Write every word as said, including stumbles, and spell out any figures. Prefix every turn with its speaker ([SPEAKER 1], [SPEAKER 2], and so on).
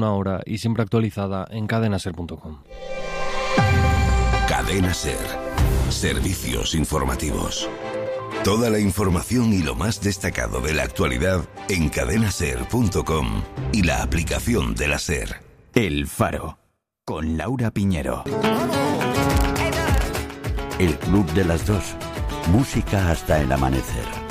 [SPEAKER 1] una hora y siempre actualizada en cadena ser punto com.
[SPEAKER 2] Cadena Ser. Servicios informativos. Toda la información y lo más destacado de la actualidad en cadena ser punto com y la aplicación de la SER.
[SPEAKER 3] El Faro, con Laura Piñero. El Club de las Dos. Música hasta el amanecer.